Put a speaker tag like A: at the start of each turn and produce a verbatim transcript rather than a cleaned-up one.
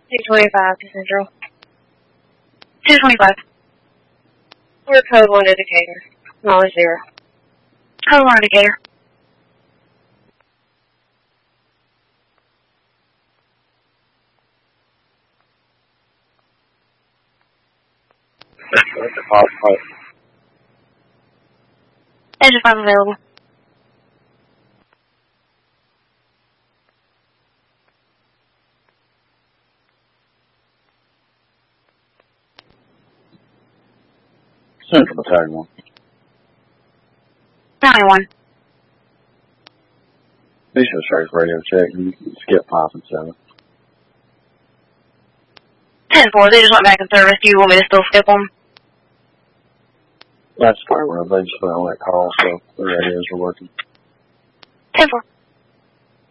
A: two twenty-five to Central.
B: two twenty-five.
A: We're code one indicator. Knowledge zero.
B: Code one indicator.
C: That's a pop pipe.
B: Engine five available.
C: Central Battalion one.
B: ninety-one.
C: These are straight radio check. You can skip five and seven.
B: ten four, they just went back in service. Do you want me to still skip them?
C: That's fine. They just put on that call, so the radios are working.
B: ten four.